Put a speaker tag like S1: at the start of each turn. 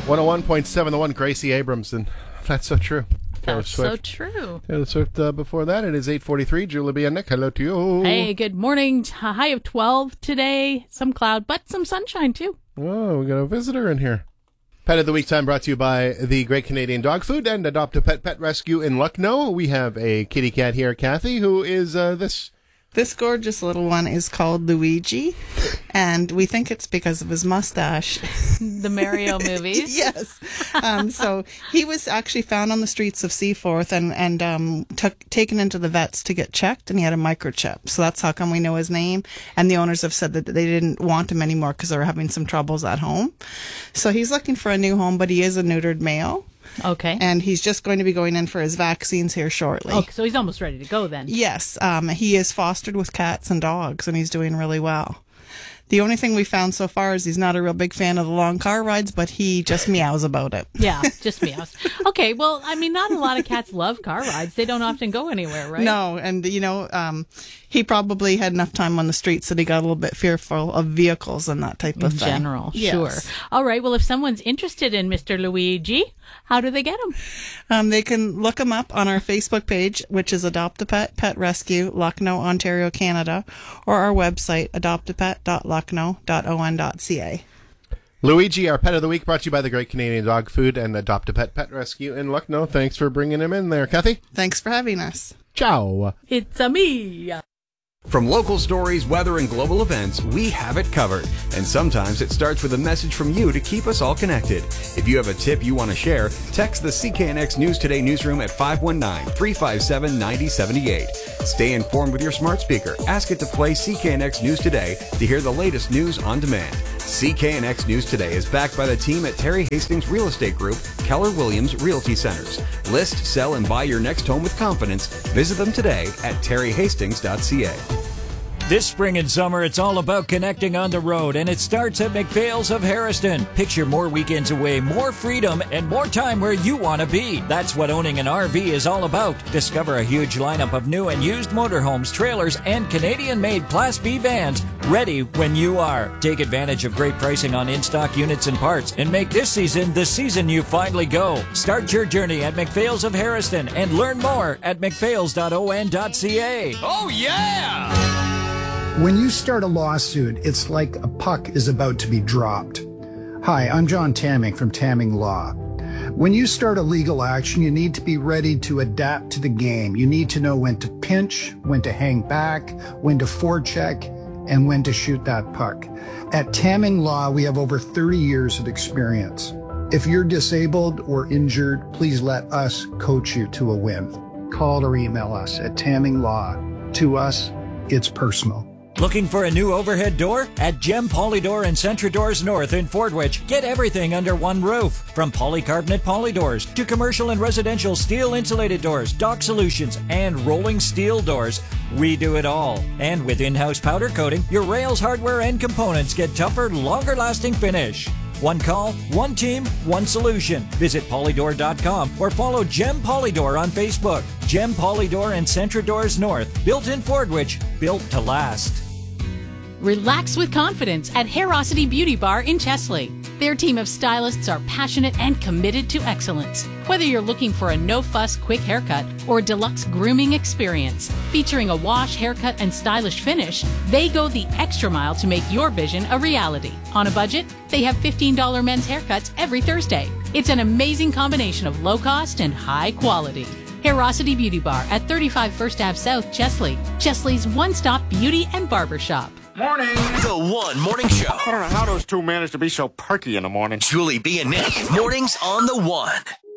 S1: 101.7 The One, Gracie Abrams, and that's so true. Taylor
S2: That's
S1: Swift.
S2: so true.
S1: Taylor Swift before that. It is 8:43. Julie B. and Nick, hello to you.
S2: Hey, good morning. A high of 12 today. Some cloud, but some sunshine too.
S1: Oh, we got a visitor in here. Pet of the Week time brought to you by the Great Canadian Dog Food and Adopt a Pet Pet Rescue in Lucknow. We have a kitty cat here, Kathy, who is
S3: This gorgeous little one is called Luigi, and we think it's because of his mustache.
S2: The Mario movies.
S3: Yes. So he was actually found on the streets of Seaforth and taken into the vets to get checked, and he had a microchip. So that's how come we know his name. And the owners have said that they didn't want him anymore because they were having some troubles at home. So he's looking for a new home, but he is a neutered male.
S2: Okay.
S3: And he's just going to be going in for his vaccines here shortly.
S2: Okay, so he's almost ready to go then.
S3: Yes. He is fostered with cats and dogs, and he's doing really well. The only thing we found so far is he's not a real big fan of the long car rides, but he just meows about it.
S2: Yeah, just meows. Okay, well, I mean, not a lot of cats love car rides. They don't often go anywhere, right?
S3: No, and, he probably had enough time on the streets that he got a little bit fearful of vehicles and that type of thing.
S2: In general,
S3: Yes.
S2: sure. All right, well, if someone's interested in Mr. Luigi, how do they get him?
S3: They can look him up on our Facebook page, which is Adopt a Pet Pet Rescue, Lucknow, Ontario, Canada, or our website, adoptapet.lucknow.on.ca.
S1: Luigi, our Pet of the Week, brought to you by the Great Canadian Dog Food and Adopt a Pet Pet Rescue in Lucknow. Thanks for bringing him in there, Kathy.
S3: Thanks for having us.
S1: Ciao.
S2: It's a me.
S4: From local stories, weather, and global events, we have it covered. And sometimes it starts with a message from you to keep us all connected. If you have a tip you want to share, text the CKNX News Today newsroom at 519-357-9078. Stay informed with your smart speaker. Ask it to play CKNX News Today to hear the latest news on demand. CKNX News Today is backed by the team at Terry Hastings Real Estate Group, Keller Williams Realty Centers. List, sell, and buy your next home with confidence. Visit them today at terryhastings.ca.
S5: This spring and summer, it's all about connecting on the road, and it starts at McPhail's of Harrison. Picture more weekends away, more freedom, and more time where you want to be. That's what owning an RV is all about. Discover a huge lineup of new and used motorhomes, trailers, and Canadian-made Class B vans ready when you are. Take advantage of great pricing on in-stock units and parts, and make this season the season you finally go. Start your journey at McPhail's of Harrison and learn more at mcphails.on.ca.
S4: Oh, yeah!
S6: When you start a lawsuit, it's like a puck is about to be dropped. Hi, I'm John Tamming from Tamming Law. When you start a legal action, you need to be ready to adapt to the game. You need to know when to pinch, when to hang back, when to forecheck, and when to shoot that puck. At Tamming Law, we have over 30 years of experience. If you're disabled or injured, please let us coach you to a win. Call or email us at Tamming Law. To us, it's personal.
S5: Looking for a new overhead door? At Gem Polydoor and Centradoors North in Fordwich, get everything under one roof. From polycarbonate polydoors to commercial and residential steel insulated doors, dock solutions, and rolling steel doors, we do it all. And with in-house powder coating, your rails, hardware, and components get tougher, longer-lasting finish. One call, one team, one solution. Visit Polydor.com or follow Gem Polydor on Facebook. Gem Polydor and Centradoors North. Built in Fordwich, built to last.
S2: Relax with confidence at Hairosity Beauty Bar in Chesley. Their team of stylists are passionate and committed to excellence. Whether you're looking for a no-fuss, quick haircut or deluxe grooming experience, featuring a wash, haircut, and stylish finish, they go the extra mile to make your vision a reality. On a budget, they have $15 men's haircuts every Thursday. It's an amazing combination of low cost and high quality. Hairosity Beauty Bar at 35 First Ave South, Chesley. Chesley's one-stop beauty and barber shop.
S7: Morning.
S4: The One Morning Show.
S7: I don't know how those two managed to be so perky in the morning.
S4: Julie B. and Nick. Mornings on The One.